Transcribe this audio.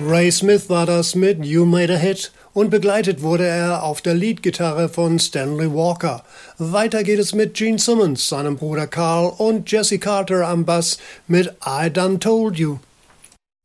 Ray Smith war das mit You Made a Hit und begleitet wurde er auf der Leadgitarre von Stanley Walker. Weiter geht es mit Gene Simmons, seinem Bruder Carl und Jesse Carter am Bass mit I Done Told You.